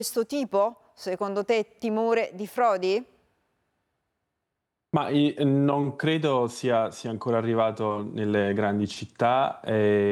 questo tipo, secondo te, timore di frodi? Ma non credo sia ancora arrivato nelle grandi città.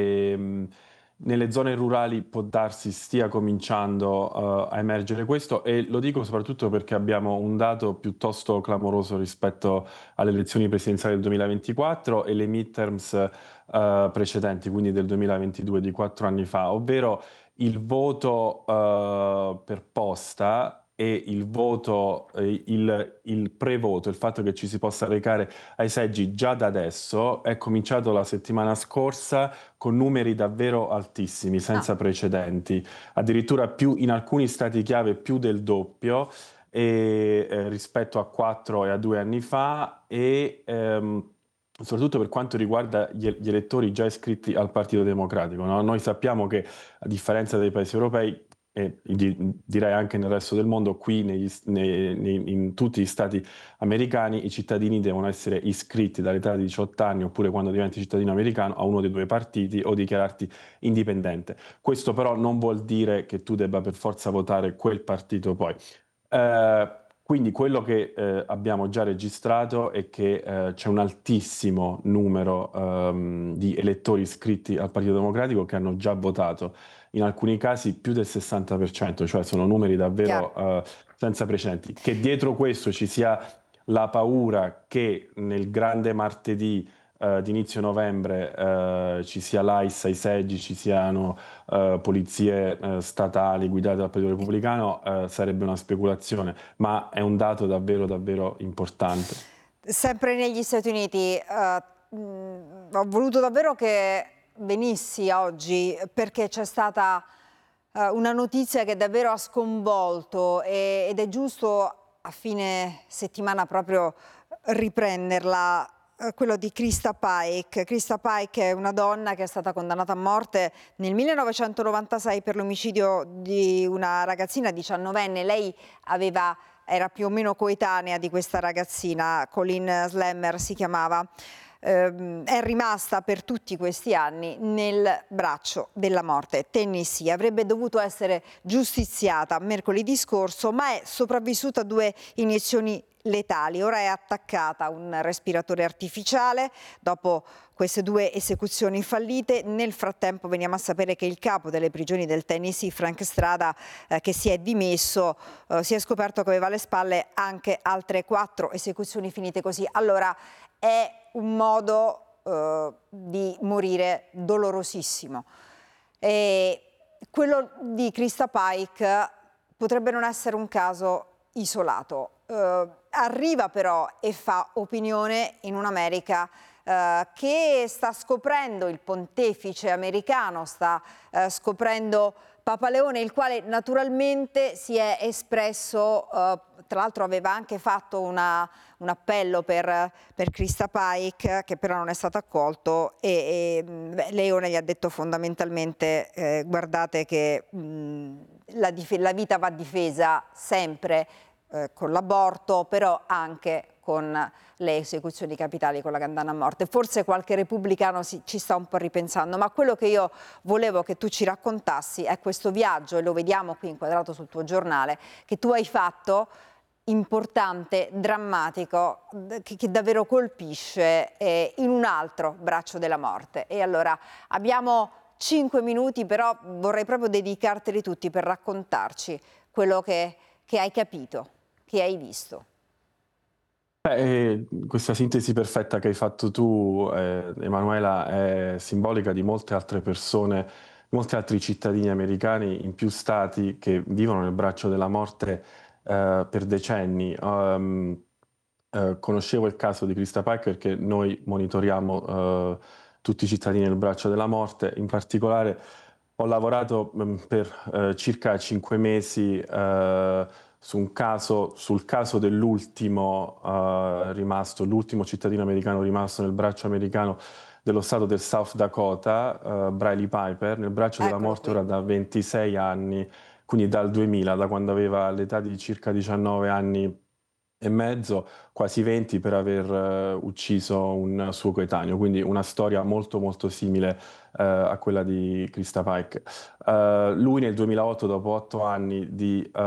Nelle zone rurali può darsi stia cominciando a emergere questo, e lo dico soprattutto perché abbiamo un dato piuttosto clamoroso rispetto alle elezioni presidenziali del 2024 e le midterms precedenti, quindi del 2022, di 4 anni fa, ovvero il voto per posta e il voto, il prevoto, il fatto che ci si possa recare ai seggi già da adesso, è cominciato la settimana scorsa con numeri davvero altissimi, Ah. senza precedenti, addirittura più, in alcuni stati chiave più del doppio rispetto a 4 e a 2 anni fa, e soprattutto per quanto riguarda gli elettori già iscritti al Partito Democratico, no? Noi sappiamo che, a differenza dei paesi europei, e direi anche nel resto del mondo, qui in tutti gli stati americani i cittadini devono essere iscritti dall'età di 18 anni, oppure quando diventi cittadino americano, a uno dei due partiti, o dichiararti indipendente. Questo però non vuol dire che tu debba per forza votare quel partito poi. Quindi quello che abbiamo già registrato è che c'è un altissimo numero di elettori iscritti al Partito Democratico che hanno già votato, in alcuni casi più del 60%, cioè sono numeri Chiaro. davvero senza precedenti. Che dietro questo ci sia la paura che nel grande martedì di inizio novembre ci sia l'AIS ai seggi, ci siano polizie statali guidate dal Partito Repubblicano, sarebbe una speculazione, ma è un dato davvero davvero importante. Sempre negli Stati Uniti, ho voluto davvero che venissi oggi perché c'è stata una notizia che davvero ha sconvolto ed è giusto a fine settimana proprio riprenderla. Quello di Krista Pike. Krista Pike è una donna che è stata condannata a morte nel 1996 per l'omicidio di una ragazzina 19enne. Lei era più o meno coetanea di questa ragazzina, Colleen Slammer si chiamava. È rimasta per tutti questi anni nel braccio della morte. Tennessee avrebbe dovuto essere giustiziata mercoledì scorso, ma è sopravvissuta a 2 iniezioni letali. Ora è attaccata a un respiratore artificiale dopo queste 2 esecuzioni fallite. Nel frattempo veniamo a sapere che il capo delle prigioni del Tennessee, Frank Strada, che si è dimesso, si è scoperto che aveva alle spalle anche altre 4 esecuzioni finite così. Allora, è un modo di morire dolorosissimo. E quello di Krista Pike potrebbe non essere un caso isolato. Arriva però e fa opinione in un'America che sta scoprendo il pontefice americano, sta scoprendo Papa Leone, il quale naturalmente si è espresso, tra l'altro aveva anche fatto un appello per Krista Pike, che però non è stato accolto, Leone gli ha detto fondamentalmente guardate che la vita va difesa sempre, con l'aborto, però anche con le esecuzioni capitali, con la condanna a morte. Forse qualche repubblicano ci sta un po' ripensando, ma quello che io volevo che tu ci raccontassi è questo viaggio, e lo vediamo qui inquadrato sul tuo giornale, che tu hai fatto, importante, drammatico, che davvero colpisce in un altro braccio della morte. E allora abbiamo 5 minuti, però vorrei proprio dedicarteli tutti per raccontarci quello che hai capito, che hai visto. Questa sintesi perfetta che hai fatto tu, Emanuela, è simbolica di molte altre persone, molti altri cittadini americani in più stati che vivono nel braccio della morte per decenni. Conoscevo il caso di Krista Pike perché noi monitoriamo tutti i cittadini nel braccio della morte. In particolare ho lavorato per circa 5 mesi sul caso dell'ultimo l'ultimo cittadino americano rimasto nel braccio americano dello stato del South Dakota, Briley Piper, nel braccio della Eccolo morte qui. ora da 26 anni, quindi dal 2000, da quando aveva l'età di circa 19 anni e mezzo, quasi 20 per aver ucciso un suo coetaneo, quindi una storia molto molto simile a quella di Krista Paik. Lui nel 2008, dopo 8 anni di